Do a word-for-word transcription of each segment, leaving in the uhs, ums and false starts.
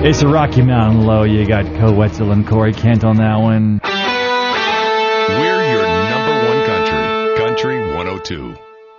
It's a Rocky Mountain Low. You got Co Wetzel and Corey Kent on that one. We're your number one country. Country one oh two.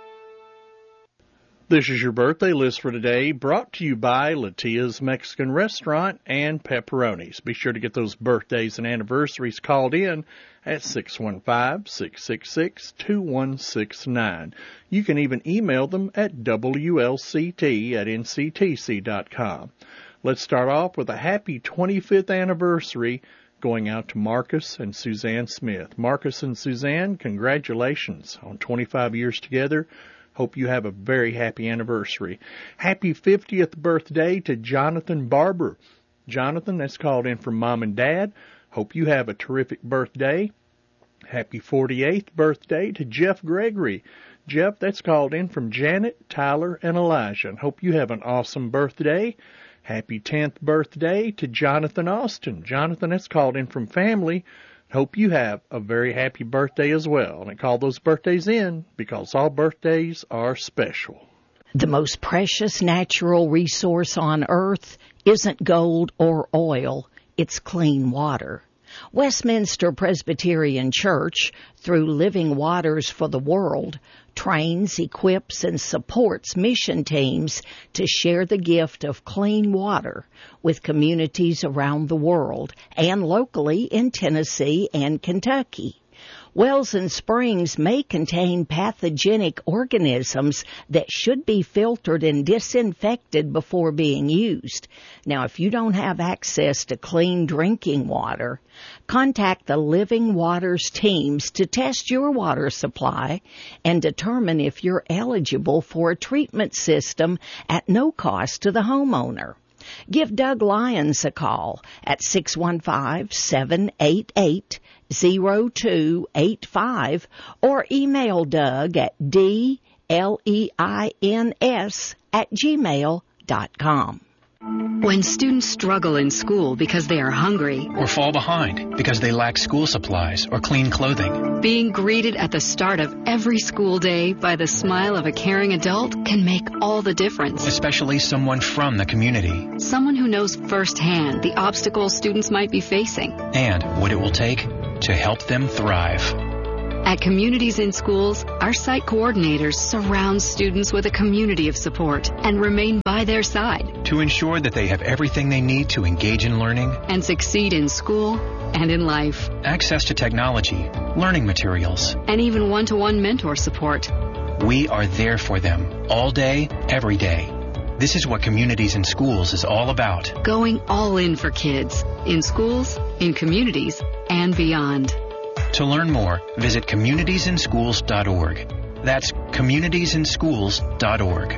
This is your birthday list for today, brought to you by Latia's Mexican Restaurant and Pepperonis. Be sure to get those birthdays and anniversaries called in at six one five, six six six, two one six nine. You can even email them at W L C T at N C T C dot com. Let's start off with a happy twenty-fifth anniversary going out to Marcus and Suzanne Smith. Marcus and Suzanne, congratulations on twenty-five years together. Hope you have a very happy anniversary. Happy fiftieth birthday to Jonathan Barber. Jonathan, that's called in from Mom and Dad. Hope you have a terrific birthday. Happy forty-eighth birthday to Jeff Gregory. Jeff, that's called in from Janet, Tyler, and Elijah. Hope you have an awesome birthday. Happy tenth birthday to Jonathan Austin. Jonathan, that's called in from family. Hope you have a very happy birthday as well. And call those birthdays in because all birthdays are special. The most precious natural resource on earth isn't gold or oil. It's clean water. Westminster Presbyterian Church, through Living Waters for the World, trains, equips, and supports mission teams to share the gift of clean water with communities around the world and locally in Tennessee and Kentucky. Wells and springs may contain pathogenic organisms that should be filtered and disinfected before being used. Now, if you don't have access to clean drinking water, contact the Living Waters teams to test your water supply and determine if you're eligible for a treatment system at no cost to the homeowner. Give Doug Lyons a call at six one five, seven eight eight, zero two eight five or email Doug at D L E I N S at gmail dot com. When students struggle in school because they are hungry or fall behind because they lack school supplies or clean clothing, being greeted at the start of every school day by the smile of a caring adult can make all the difference. Especially someone from the community. Someone who knows firsthand the obstacles students might be facing. And what it will take to help them thrive. At Communities in Schools, our site coordinators surround students with a community of support and remain by their side to ensure that they have everything they need to engage in learning and succeed in school and in life. Access to technology, learning materials, and even one-to-one mentor support. We are there for them all day, every day. This is what Communities in Schools is all about. Going all in for kids, in schools, in communities, and beyond. To learn more, visit communities in schools dot org. That's communities in schools dot org.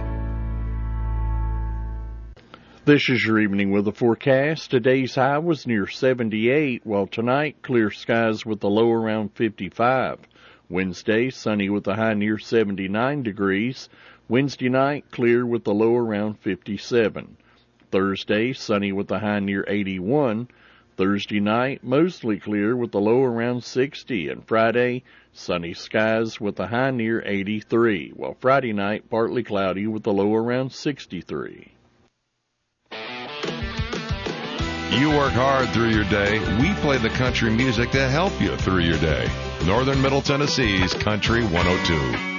This is your evening weather forecast. Today's high was near seventy-eight, while tonight clear skies with a low around fifty-five. Wednesday, sunny with a high near seventy-nine degrees. Wednesday night, clear with a low around fifty-seven. Thursday, sunny with a high near eighty-one. Thursday night, mostly clear with a low around sixty, and Friday, sunny skies with a high near eighty-three, while Friday night, partly cloudy with a low around sixty-three. You work hard through your day. We play the country music to help you through your day. Northern Middle Tennessee's Country one oh two.